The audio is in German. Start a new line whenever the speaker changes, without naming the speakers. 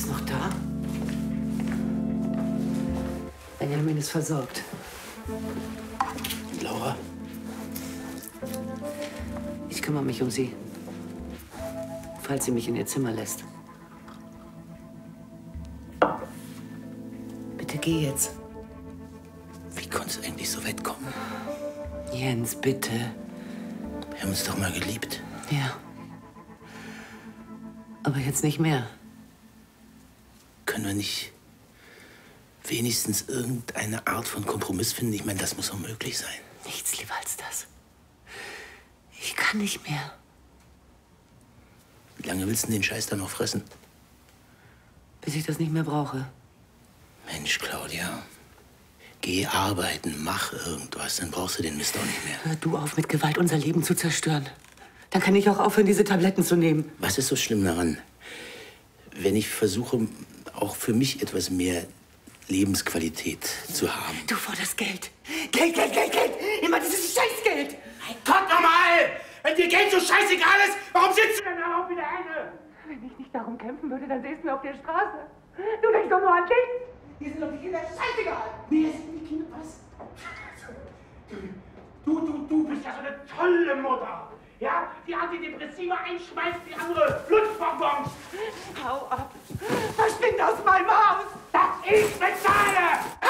Ist noch da? Benjamin ist versorgt.
Und Laura?
Ich kümmere mich um sie. Falls sie mich in ihr Zimmer lässt. Bitte geh jetzt.
Wie konnte es eigentlich so weit kommen?
Jens, bitte.
Wir haben uns doch mal geliebt.
Ja. Aber jetzt nicht mehr.
Können wir nicht wenigstens irgendeine Art von Kompromiss finden? Ich meine, das muss unmöglich sein.
Nichts lieber als das. Ich kann nicht mehr.
Wie lange willst du den Scheiß da noch fressen?
Bis ich das nicht mehr brauche.
Mensch, Claudia. Geh arbeiten, mach irgendwas, dann brauchst du den Mist auch nicht mehr.
Hör du auf, mit Gewalt unser Leben zu zerstören. Dann kann ich auch aufhören, diese Tabletten zu nehmen.
Was ist so schlimm daran, wenn ich versuche, auch für mich etwas mehr Lebensqualität zu haben?
Du forderst Geld. Geld, Geld, Geld, Geld. Immer dieses Scheißgeld.
Mein Gott, nochmal! Wenn dir Geld so scheißegal ist, warum sitzt du denn darauf wie der eine?
Wenn ich nicht darum kämpfen würde, dann säßen wir auf der Straße. Du denkst doch nur an dich.
Hier sind doch die Kinder scheißegal! Mir sind die Kinder was? Du bist ja so eine tolle Mutter! Ja, die Antidepressiva einschmeißt wie andere Luftbonbons!
Hau ab. Verschwinde aus meinem Haus.
Dass ich bezahle!